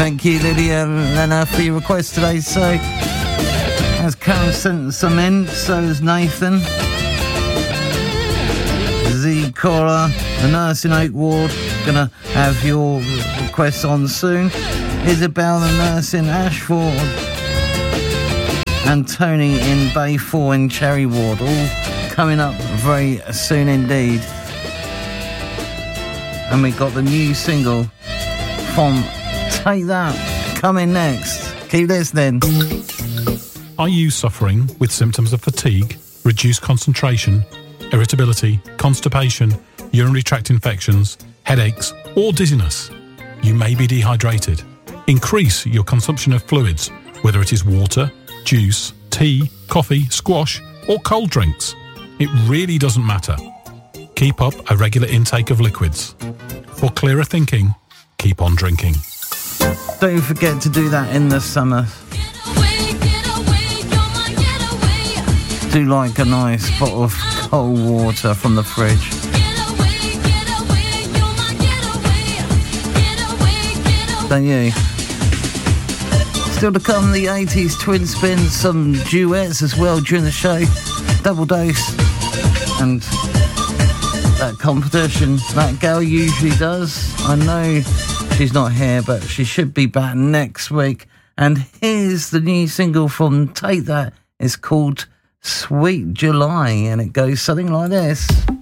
Thank you, Lydia Lena, for your request today. So, as Karen sent some in, so is Nathan. Z Cora, the nurse in Oak Ward, gonna have your requests on soon. Isabel, the nurse in Ashford, and Tony in Bayford in Cherry Ward, all coming up very soon indeed. And we got the new single from Take That coming next. Keep listening. Are you suffering with symptoms of fatigue, reduced concentration, irritability, constipation, urinary tract infections, headaches, or dizziness? You may be dehydrated. Increase your consumption of fluids, whether it is water, juice, tea, coffee, squash, or cold drinks. It really doesn't matter. Keep up a regular intake of liquids. For clearer thinking, keep on drinking. Don't forget to do that in the summer. Do like a nice bottle of cold water from the fridge. Don't you? Still to come, the 80s twin spin, some duets as well during the show. Double dose. And that competition that girl usually does. I know she's not here, but she should be back next week. And here's the new single from Take That. It's called Sweet July, and it goes something like this.